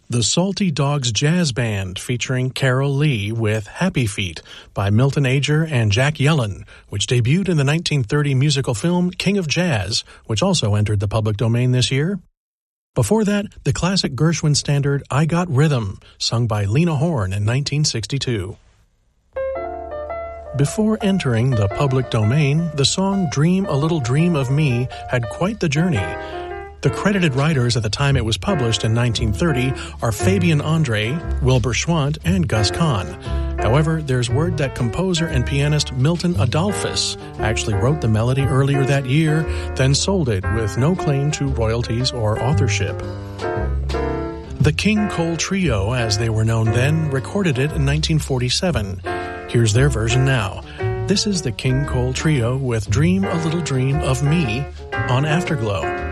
The Salty Dogs Jazz Band featuring Carol Lee with Happy Feet by Milton Ager and Jack Yellen, which debuted in the 1930 musical film King of Jazz, which also entered the public domain this year. Before that, the classic Gershwin standard I Got Rhythm, sung by Lena Horne in 1962. Before entering the public domain, the song Dream a Little Dream of Me had quite the journey. The credited writers at the time it was published in 1930 are Fabian Andre, Wilbur Schwant, and Gus Kahn. However, there's word that composer and pianist Milton Adolphus actually wrote the melody earlier that year, then sold it with no claim to royalties or authorship. The King Cole Trio, as they were known then, recorded it in 1947. Here's their version now. This is the King Cole Trio with Dream a Little Dream of Me on Afterglow.